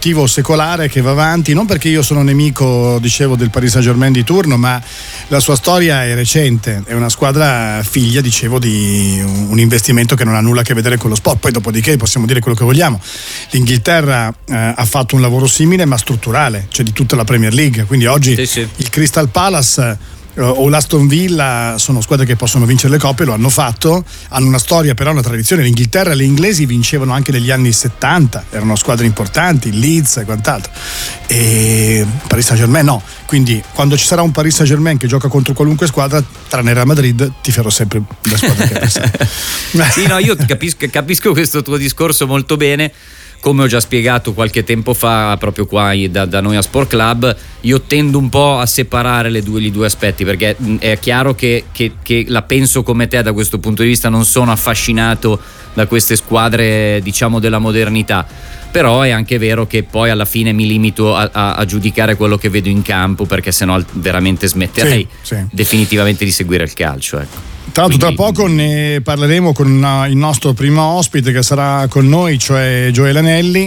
sportivo secolare che va avanti, non perché io sono nemico, dicevo, del Paris Saint-Germain di turno, ma la sua storia è recente, è una squadra figlia, dicevo, di un investimento che non ha nulla a che vedere con lo sport. Poi dopodiché possiamo dire quello che vogliamo. L'Inghilterra ha fatto un lavoro simile ma strutturale, cioè di tutta la Premier League, quindi oggi il Crystal Palace o l'Aston Villa sono squadre che possono vincere le coppe, lo hanno fatto, hanno una storia, però una tradizione. L'Inghilterra, le inglesi vincevano anche negli anni 70, erano squadre importanti, Leeds e quant'altro, e Paris Saint-Germain no, quindi quando ci sarà un Paris Saint-Germain che gioca contro qualunque squadra, tranne Real Madrid, tiferò sempre la squadra che è. Sì, no, io capisco questo tuo discorso molto bene. Come ho già spiegato qualche tempo fa proprio qua da noi a Sport Club, io tendo un po' a separare i due aspetti, perché è chiaro che la penso come te da questo punto di vista, non sono affascinato da queste squadre, diciamo, della modernità, però è anche vero che poi alla fine mi limito a giudicare quello che vedo in campo, perché sennò veramente smetterei definitivamente di seguire il calcio, ecco. Tra l'altro, tra poco ne parleremo con il nostro primo ospite che sarà con noi, cioè Gioele Anelli.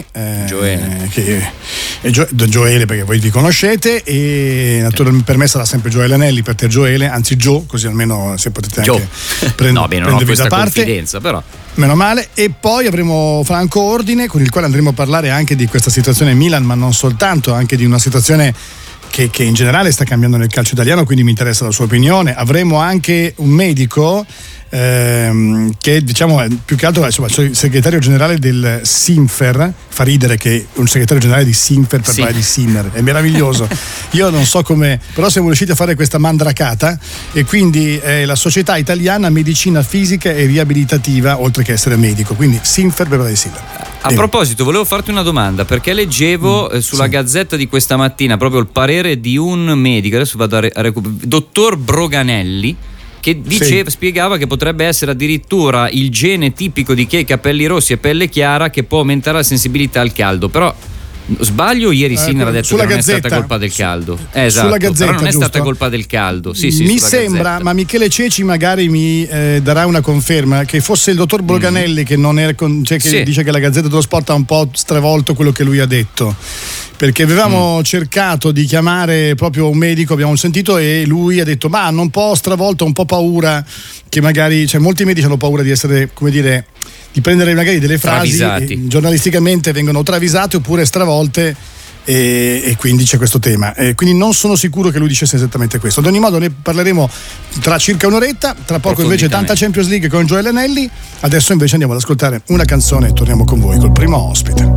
Gioele, perché voi vi conoscete, e naturalmente per me sarà sempre Gioele Anelli, per te Gioele, anzi Gio, così almeno se potete anche prendervi da parte. Confidenza, però. Meno male. E poi avremo Franco Ordine, con il quale andremo a parlare anche di questa situazione Milan, ma non soltanto, anche di una situazione che in generale sta cambiando nel calcio italiano, quindi mi interessa la sua opinione. Avremo anche un medico che, diciamo, è più che altro, insomma, il segretario generale del Sinfer. Fa ridere che un segretario generale di Sinfer per parlare di Sinner, è meraviglioso. Io non so come, però siamo riusciti a fare questa mandracata, e quindi la Società Italiana Medicina Fisica e Riabilitativa, oltre che essere medico, quindi Sinfer per parlare di Sinner. A proposito, volevo farti una domanda, perché leggevo sulla Gazzetta di questa mattina proprio il parere di un medico, adesso vado a recuperare, dottor Broganelli, che spiegava che potrebbe essere addirittura il gene tipico di chi ha i capelli rossi e pelle chiara che può aumentare la sensibilità al caldo. Però sbaglio, ieri Sinner ha detto che non è stata colpa del caldo. Esatto, sulla Gazzetta, però non è giusto? Stata colpa del caldo. Mi sembra, Gazzetta. Ma Michele Ceci magari mi darà una conferma, che fosse il dottor Broganelli che non era che dice che la Gazzetta dello Sport ha un po' stravolto quello che lui ha detto, perché avevamo cercato di chiamare proprio un medico, abbiamo sentito, e lui ha detto ma hanno un po' stravolto, un po' paura che magari, cioè molti medici hanno paura di essere, come dire, di prendere magari delle frasi giornalisticamente vengono travisate oppure stravolte, e quindi c'è questo tema, quindi non sono sicuro che lui dicesse esattamente questo. Ad ogni modo ne parleremo tra circa un'oretta, tra poco invece tanta Champions League con Gioele Anelli. Adesso invece andiamo ad ascoltare una canzone e torniamo con voi col primo ospite.